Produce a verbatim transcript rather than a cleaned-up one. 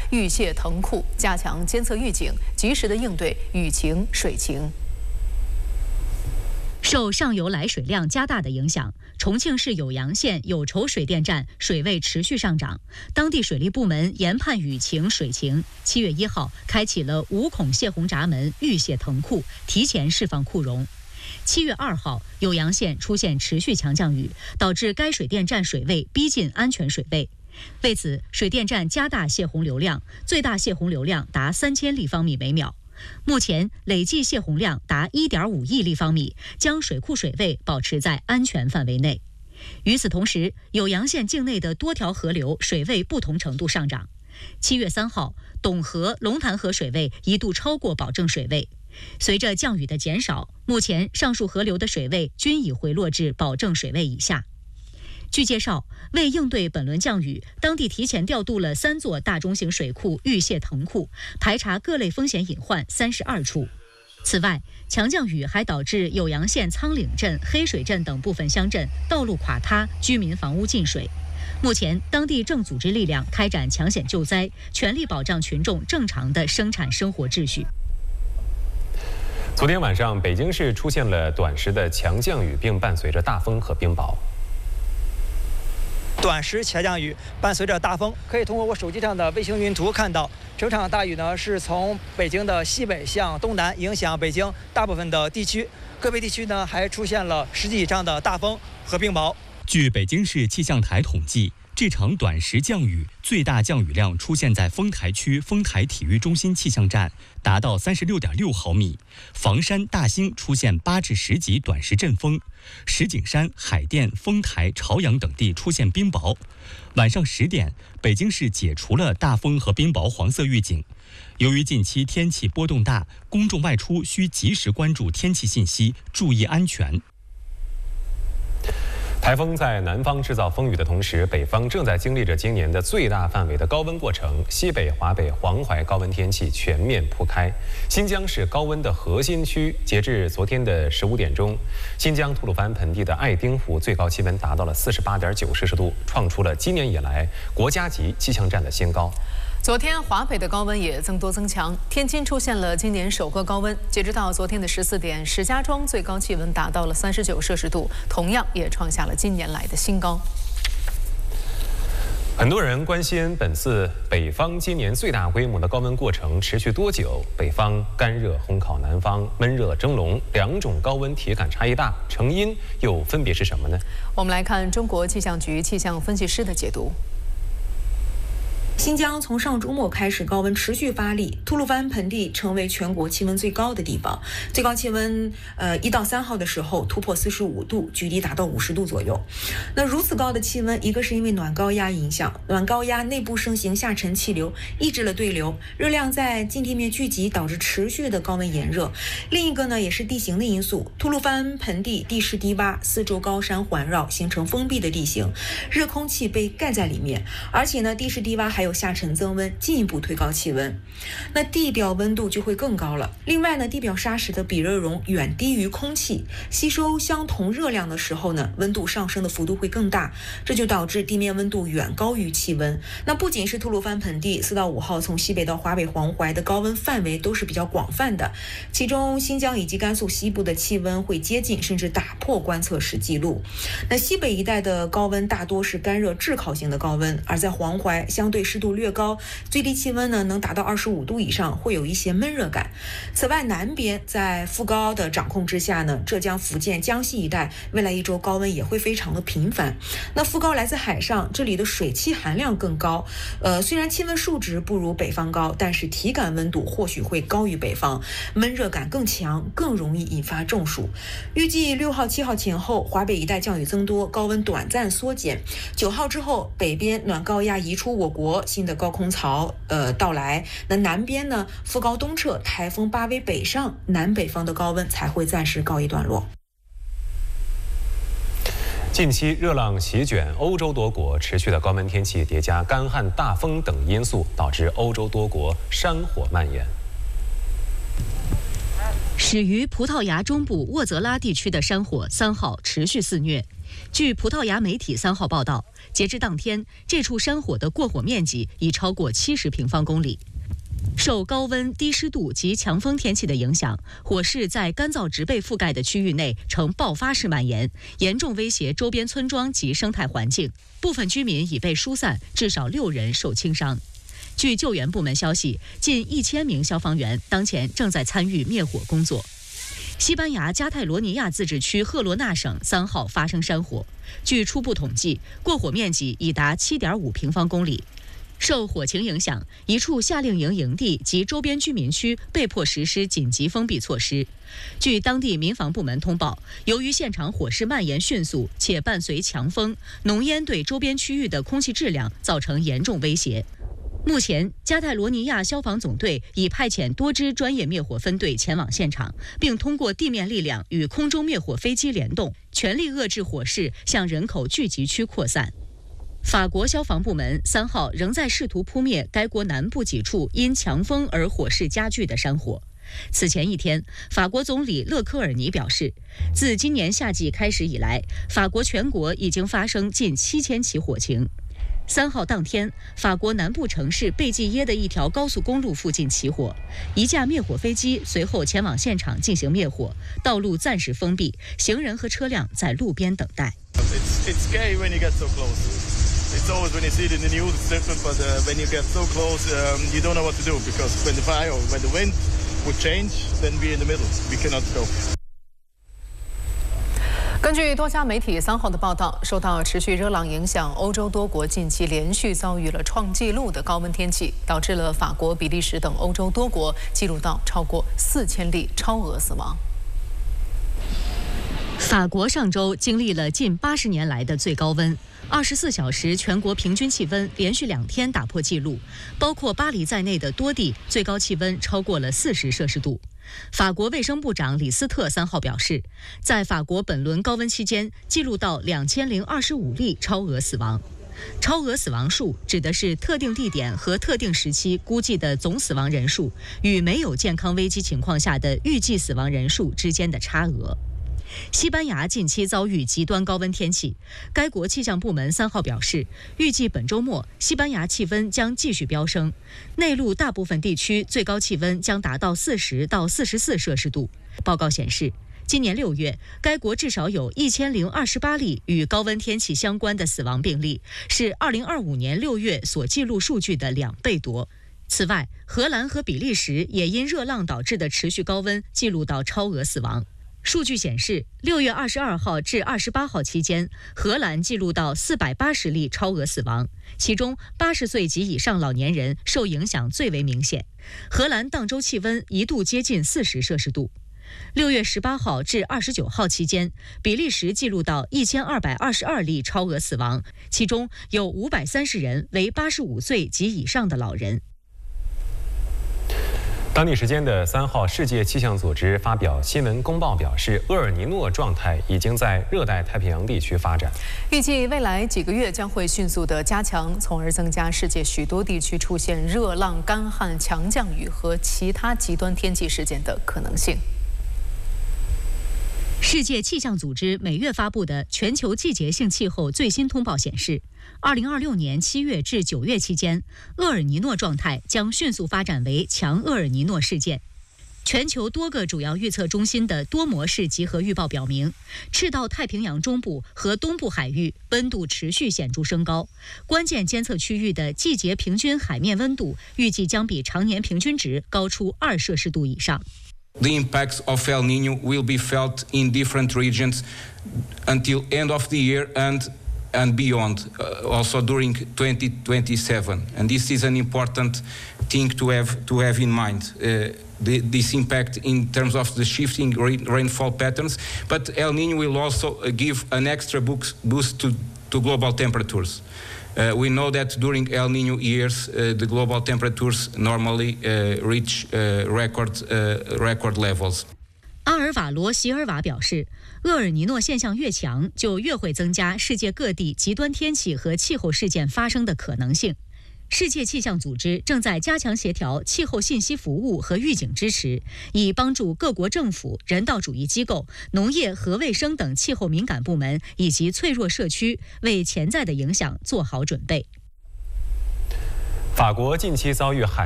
预泄腾库，加强监测预警，及时的应对雨情、水情。 受上游来水量加大的影响，重庆市酉阳县酉筹水电站水位持续上涨。当地水利部门研判雨情、水情，七月一号开启了五孔泄洪闸门预泄腾库，提前释放库容。七月二号，酉阳县出现持续强降雨，导致该水电站水位逼近安全水位。为此，水电站加大泄洪流量，最大泄洪流量达三千立方米每秒。 目前累计泄洪量达 一点五亿立方米，将水库水位保持在安全范围内。与此同时，酉阳县境内的多条河流水位不同程度上涨。七月三号，董河、龙潭河水位一度超过保证水位。随着降雨的减少，目前上述河流的水位均已回落至保证水位以下。 据介绍，为应对本轮降雨，当地提前调度了三座大中型水库预泄腾库，排查各类风险隐患三十二处。此外，强降雨还导致酉阳县苍岭镇、黑水镇等部分乡镇道路垮塌，居民房屋进水。目前，当地正组织力量开展抢险救灾，全力保障群众正常的生产生活秩序。 昨天晚上，北京市出现了短时的强降雨，并伴随着大风和冰雹。 短时强降雨伴随着大风，可以通过我手机上的卫星云图看到，整场大雨呢是从北京的西北向东南影响北京大部分的地区，个别地区呢还出现了十级以上的大风和冰雹。 据北京市气象台统计，这场短时降雨最大降雨量出现在丰台区丰台体育中心气象站，达到三十六点六毫米；房山、大兴出现八至十级短时阵风。 石景山、海淀、丰台、朝阳等地出现冰雹。晚上十点，北京市解除了大风和冰雹黄色预警。由于近期天气波动大，公众外出需及时关注天气信息，注意安全。 台风在南方制造风雨的同时，北方正在经历着今年的最大范围的高温过程。西北、华北、黄淮高温天气全面铺开，新疆是高温的核心区。截至昨天的十五点钟，新疆吐鲁番盆地的爱丁湖最高气温达到了四十八点九摄氏度，创出了今年以来国家级气象站的新高。 昨天，华北的高温也增多增强，天津出现了今年首个高温。截止到昨天的十四点，石家庄最高气温达到了三十九摄氏度，同样也创下了近年来的新高。 很多人关心本次北方今年最大规模的高温过程持续多久？北方干热烘烤，南方闷热蒸笼，两种高温体感差异大，成因又分别是什么呢？ 我们来看中国气象局气象分析师的解读。 新疆从上周末开始高温持续发力，吐鲁番盆地成为全国气温最高的地方，最高气温呃一到三号的时候突破四十五度，距离达到五十度左右。那如此高的气温，一个是因为暖高压影响，暖高压内部盛行下沉气流，抑制了对流，热量在近地面聚集，导致持续的高温炎热。另一个呢，也是地形的因素，吐鲁番盆地地势低洼，四周高山环绕，形成封闭的地形，热空气被盖在里面，而且呢，地势低洼还有 下沉增温，进一步推高气温，那地表温度就会更高了。另外呢，地表砂石的比热容远低于空气，吸收相同热量的时候呢，温度上升的幅度会更大，这就导致地面温度远高于气温。那不仅是吐鲁番盆地，四到五号从西北到华北、黄淮的高温范围都是比较广泛的，其中新疆以及甘肃西部的气温会接近甚至打破观测史记录。那西北一带的高温大多是干热炙烤型的高温，而在黄淮相对湿度略高，最低气温呢能达到二十五度以上，会有一些闷热感。此外，南边在副高的掌控之下呢，浙江、福建、江西一带未来一周高温也会非常的频繁。那副高来自海上，这里的水汽含量更高，呃，虽然气温数值不如北方高，但是体感温度或许会高于北方，闷热感更强，更容易引发中暑。预计六号、七号前后，华北一带降雨增多，高温短暂缩减。九号之后，北边暖高压移出我国，新的高空槽呃到来。那南边呢，副高东撤，台风八维北上，南北方的高温才会暂时告一段落。 近期热浪席卷欧洲多国，持续的高温天气叠加干旱、大风等因素，导致欧洲多国山火蔓延。 始于葡萄牙中部沃泽拉地区的山火三号持续肆虐。据葡萄牙媒体三号报道， 截至当天，这处山火的过火面积已超过七十平方公里。受高温、低湿度及强风天气的影响，火势在干燥植被覆盖的区域内呈爆发式蔓延，严重威胁周边村庄及生态环境。部分居民已被疏散，至少六人受轻伤。据救援部门消息，近一千名消防员当前正在参与灭火工作。西班牙加泰罗尼亚自治区赫罗纳省三号发生山火，据初步统计，过火面积已达七点五平方公里。受火情影响，一处夏令营营地及周边居民区被迫实施紧急封闭措施。据当地民防部门通报，由于现场火势蔓延迅速，且伴随强风，浓烟对周边区域的空气质量造成严重威胁。目前，加泰罗尼亚消防总队已派遣多支专业灭火分队前往现场，并通过地面力量与空中灭火飞机联动，全力遏制火势向人口聚集区扩散。法国消防部门三号仍在试图扑灭该国南部几处因强风而火势加剧的山火。此前一天，法国总理勒科尔尼表示，自今年夏季开始以来，法国全国已经发生近七千起火情。三号当天，法国南部城市贝济耶的一条高速公路附近起火，一架灭火飞机随后前往现场进行灭火，道路暂时封闭，行人和车辆在路边等待。 It's, it's scary when you get so close. It's always when you see it in the news, it's different, but uh, when you get so close, um, you don't know what to do, because when the fire or when the wind would change, then we're in the middle. We cannot go. 根据多家媒体三号的报道，受到持续热浪影响，欧洲多国近期连续遭遇了创纪录的高温天气，导致了法国、比利时等欧洲多国记录到超过四千例超额死亡。 法国上周经历了近八十年来的最高温。二十四小时全国平均气温连续两天打破纪录，包括巴黎在内的多地最高气温超过了四十摄氏度。法国卫生部长李斯特三号表示，在法国本轮高温期间，记录到两千零二十五例超额死亡。超额死亡数指的是特定地点和特定时期估计的总死亡人数与没有健康危机情况下的预计死亡人数之间的差额。西班牙近期遭遇极端高温天气，该国气象部门三号表示，预计本周末西班牙气温将继续飙升，内陆大部分地区最高气温将达到四十到四十四摄氏度。报告显示，今年六月，该国至少有一千零二十八例与高温天气相关的死亡病例，是二零二五年六月所记录数据的两倍多。此外，荷兰和比利时也因热浪导致的持续高温记录到超额死亡。数据显示，六月二十二号至二十八号期间，荷兰记录到四百八十例超额死亡，其中八十岁及以上老年人受影响最为明显。荷兰当周气温一度接近四十摄氏度。六月十八号至二十九号期间，比利时记录到一千二百二十二例超额死亡，其中有五百三十人为八十五岁及以上的老人。 当地时间的三号，世界气象组织发表新闻公报表示，厄尔尼诺状态已经在热带太平洋地区发展， 预计未来几个月将会迅速地加强，从而增加世界许多地区出现热浪、干旱、强降雨和其他极端天气事件的可能性。 世界气象组织每月发布的全球季节性气候最新通报显示，二零二六年七月至九月期间，厄尔尼诺状态将迅速发展为强厄尔尼诺事件。全球多个主要预测中心的多模式集合预报表明，赤道太平洋中部和东部海域温度持续显著升高，关键监测区域的季节平均海面温度预计将比常年平均值高出二摄氏度以上。 The impacts of El Niño will be felt in different regions until end of the year and and beyond, uh, also during twenty twenty-seven. And this is an important thing to have to have in mind. Uh, the, this impact in terms of the shifting rain, rainfall patterns, but El Niño will also give an extra boost to, to global temperatures. Uh, we know that during El Niño years, uh, the global temperatures normally uh, reach uh, record uh, record levels. 阿尔瓦罗·席尔瓦表示，厄尔尼诺现象越强，就越会增加世界各地极端天气和气候事件发生的可能性。 世界气象组织正在加强协调气候信息服务和预警支持，以帮助各国政府、人道主义机构、农业和卫生等气候敏感部门以及脆弱社区为潜在的影响做好准备。 法国近期遭遇罕